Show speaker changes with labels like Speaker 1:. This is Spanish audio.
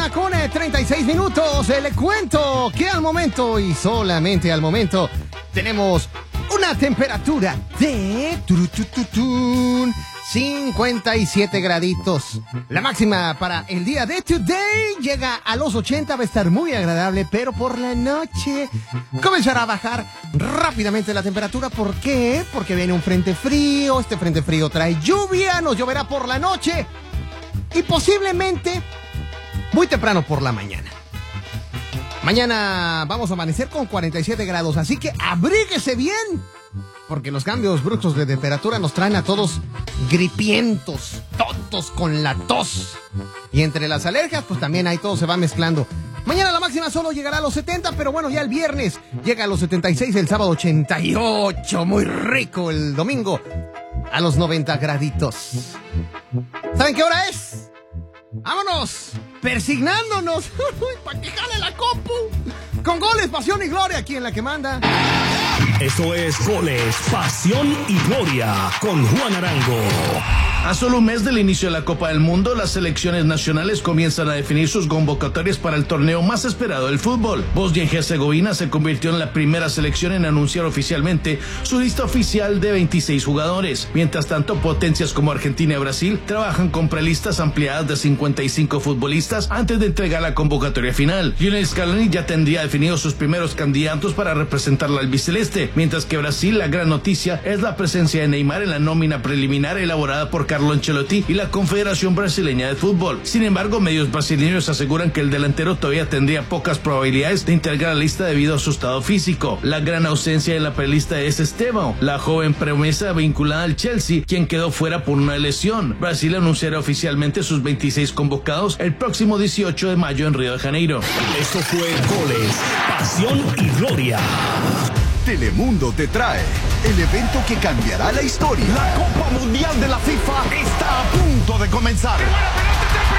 Speaker 1: con 36 minutos. Le cuento que al momento y solamente al momento tenemos una temperatura de 57 graditos. La máxima para el día de today llega a los 80, va a estar muy agradable, pero por la noche comenzará a bajar rápidamente la temperatura. ¿Por qué? Porque viene un frente frío, este frente frío trae lluvia, nos lloverá por la noche y posiblemente muy temprano por la mañana. Mañana vamos a amanecer con 47 grados, así que abríguese bien, porque los cambios bruscos de temperatura nos traen a todos gripientos, tontos con la tos. Y entre las alergias, pues también ahí todo se va mezclando. Mañana la máxima solo llegará a los 70, pero bueno, ya el viernes llega a los 76, el sábado 88, muy rico el domingo, a los 90 graditos. ¿Saben qué hora es? ¡Vámonos! ¡Persignándonos! ¡Para que jale la compu! Con goles, pasión y gloria, aquí en La que manda.
Speaker 2: Eso es Goles, Pasión y Gloria con Juan Arango.
Speaker 3: A solo un mes del inicio de la Copa del Mundo, las selecciones nacionales comienzan a definir sus convocatorias para el torneo más esperado del fútbol. Bosnia y Herzegovina se convirtió en la primera selección en anunciar oficialmente su lista oficial de 26 jugadores. Mientras tanto, potencias como Argentina y Brasil trabajan con prelistas ampliadas de 55 futbolistas antes de entregar la convocatoria final. Lionel Scaloni ya tendría definidos sus primeros candidatos para representar al albiceleste, mientras que Brasil, la gran noticia es la presencia de Neymar en la nómina preliminar elaborada por Carlo Ancelotti y la Confederación Brasileña de Fútbol. Sin embargo, medios brasileños aseguran que el delantero todavía tendría pocas probabilidades de integrar la lista debido a su estado físico. La gran ausencia de la prelista es Estevão, la joven promesa vinculada al Chelsea, quien quedó fuera por una lesión. Brasil anunciará oficialmente sus 26 convocados el próximo 18 de mayo en Río de Janeiro.
Speaker 2: Esto fue Goles, Pasión y Gloria.
Speaker 4: Telemundo te trae el evento que cambiará la historia.
Speaker 5: La Copa Mundial de la FIFA está a punto de comenzar.